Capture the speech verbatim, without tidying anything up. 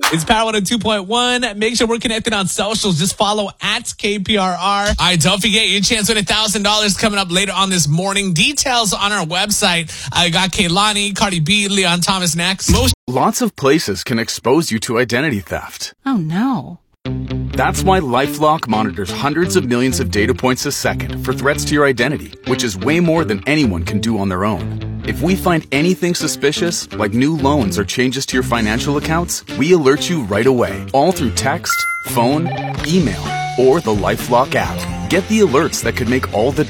It's Power one oh two point one. Make sure we're connected on socials. Just follow at K P R R. All right, don't forget your chance to win one thousand dollars coming up later on this morning. Details on our website. I got Kehlani, Cardi B, Leon Thomas next. Most Lots of places can expose you to identity theft. Oh, no. That's why LifeLock monitors hundreds of millions of data points a second for threats to your identity, which is way more than anyone can do on their own. If we find anything suspicious, like new loans or changes to your financial accounts, we alert you right away, all through text, phone, email, or the LifeLock app. Get the alerts that could make all the